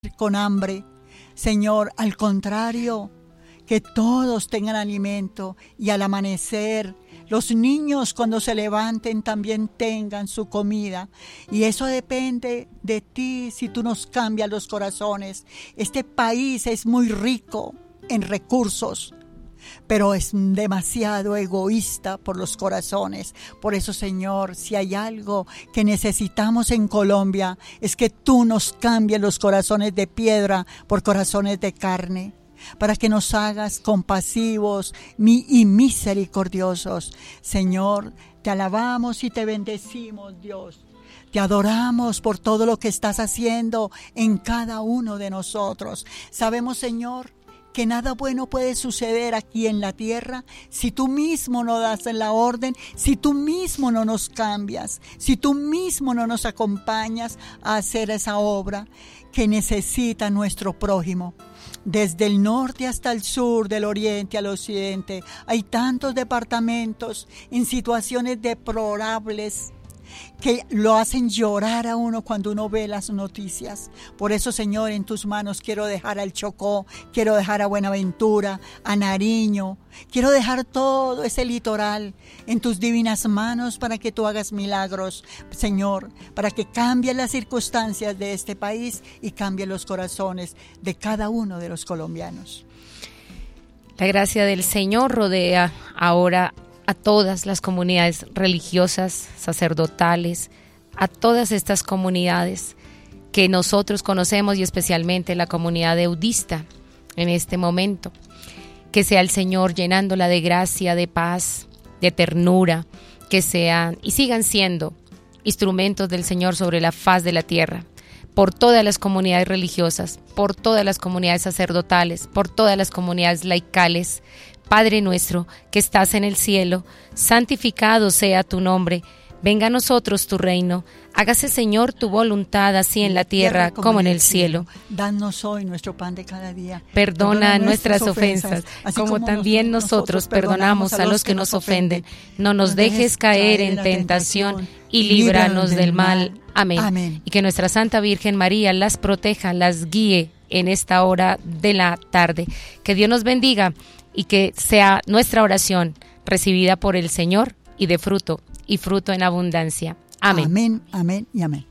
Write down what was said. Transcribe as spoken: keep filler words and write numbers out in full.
con hambre. Señor, al contrario, que todos tengan alimento y al amanecer los niños cuando se levanten también tengan su comida. Y eso depende de ti si tú nos cambias los corazones. Este país es muy rico en recursos, pero es demasiado egoísta por los corazones. Por eso, Señor, si hay algo que necesitamos en Colombia, es que tú nos cambies los corazones de piedra por corazones de carne, para que nos hagas compasivos y misericordiosos. Señor, te alabamos y te bendecimos, Dios. Te adoramos por todo lo que estás haciendo en cada uno de nosotros. Sabemos, Señor, que nada bueno puede suceder aquí en la tierra si tú mismo no das la orden, si tú mismo no nos cambias, si tú mismo no nos acompañas a hacer esa obra que necesita nuestro prójimo. Desde el norte hasta el sur, del oriente al occidente, hay tantos departamentos en situaciones deplorables que lo hacen llorar a uno cuando uno ve las noticias. Por eso, Señor, en tus manos quiero dejar al Chocó, quiero dejar a Buenaventura, a Nariño, quiero dejar todo ese litoral en tus divinas manos para que tú hagas milagros, Señor, para que cambien las circunstancias de este país y cambien los corazones de cada uno de los colombianos. La gracia del Señor rodea ahora a todas las comunidades religiosas, sacerdotales, a todas estas comunidades que nosotros conocemos y especialmente la comunidad eudista en este momento. Que sea el Señor llenándola de gracia, de paz, de ternura, que sean y sigan siendo instrumentos del Señor sobre la faz de la tierra, por todas las comunidades religiosas, por todas las comunidades sacerdotales, por todas las comunidades laicales. Padre nuestro que estás en el cielo, santificado sea tu nombre. Venga a nosotros tu reino. Hágase, Señor, tu voluntad, así en la tierra como en el cielo. Danos hoy nuestro pan de cada día. Perdona, Perdona nuestras ofensas, ofensas como, como también nosotros perdonamos a los que nos ofenden. No nos dejes caer en tentación y líbranos del mal. Amén. Amén. Y que nuestra Santa Virgen María las proteja, las guíe en esta hora de la tarde. Que Dios nos bendiga y que sea nuestra oración recibida por el Señor y de fruto, y fruto en abundancia. Amén. Amén, amén y amén.